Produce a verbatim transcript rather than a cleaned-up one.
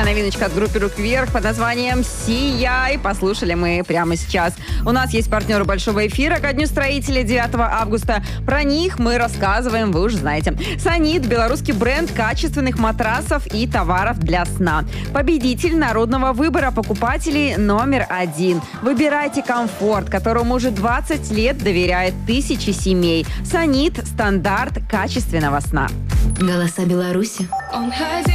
новиночка от группы «Рук вверх» под названием «Сияй». Послушали мы прямо сейчас. У нас есть партнеры большого эфира ко Дню строителей девятого августа. Про них мы рассказываем, вы уже знаете. «Санит» – белорусский бренд качественных матрасов и товаров для сна. Победитель народного выбора покупателей номер один. Выбирайте комфорт, которому уже двадцать лет доверяет тысячи семей. «Санит» – стандарт качественного сна. Голоса Беларуси. Он хозяин.